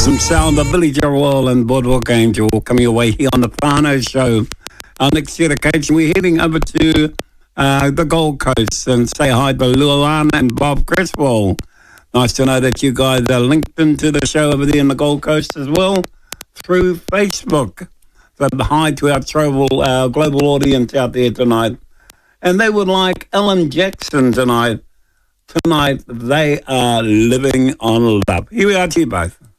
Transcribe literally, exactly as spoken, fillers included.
Some sound of Billy Joel and Boardwalk Angel coming away here on the Whānau Show. Our next dedication, we're heading over to uh, the Gold Coast and say hi to Luana and Bob Creswell. Nice to know that you guys are linked into the show over there in the Gold Coast as well through Facebook. So hi to our travel, our global audience out there tonight. And they would like Alan Jackson tonight. Tonight, they are living on love. Here we are to you both.